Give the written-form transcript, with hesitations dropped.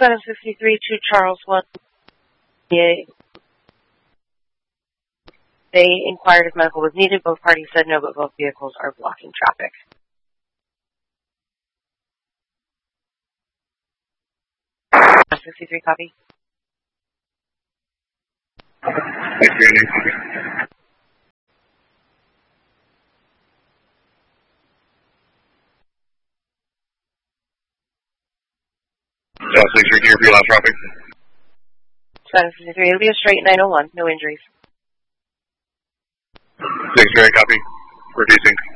763 to Charles 1. They inquired if medical was needed. Both parties said no, but both vehicles are blocking traffic. Seven 63 copy. Can you repeat traffic? 753, it'll be a straight 901, no injuries. 6 copy. Reducing.